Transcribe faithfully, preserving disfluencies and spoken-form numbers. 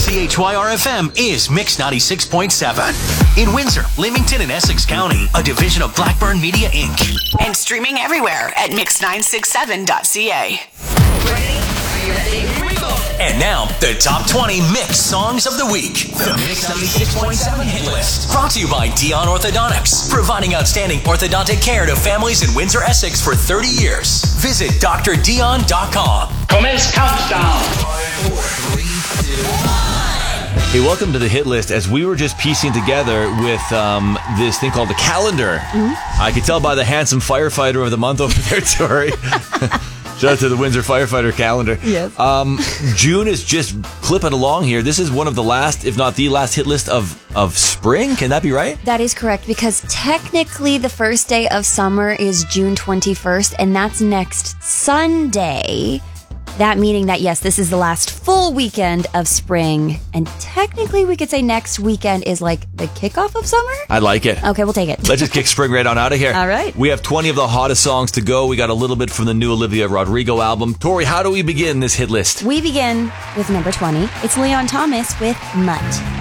C H Y R F M is Mix ninety-six point seven. In Windsor, Leamington, and Essex County, a division of Blackburn Media, Incorporated. And streaming everywhere at mix nine six seven dot c a. And now, the top twenty Mix Songs of the Week. The Mix ninety-six point seven Hit List. Brought to you by Dion Orthodontics. Providing outstanding orthodontic care to families in Windsor, Essex for thirty years. Visit d r dion dot com. Commence countdown. Five, four, three, two, one. Hey, welcome to the Hit List. As we were just piecing together with um, this thing called the calendar, mm-hmm. I could tell by the handsome firefighter of the month over there, Tori. Shout out to the Windsor Firefighter calendar. Yes. Um, June is just clipping along here. This is one of the last, if not the last hit list of, of spring. Can that be right? That is correct, because technically the first day of summer is June twenty-first, and that's next Sunday. That meaning that, yes, this is the last full weekend of spring. And technically, we could say next weekend is like the kickoff of summer? I like it. Okay, we'll take it. Let's just kick spring right on out of here. All right. We have twenty of the hottest songs to go. We got a little bit from the new Olivia Rodrigo album. Tori, how do we begin this hit list? We begin with number twenty. It's Leon Thomas with Mutt.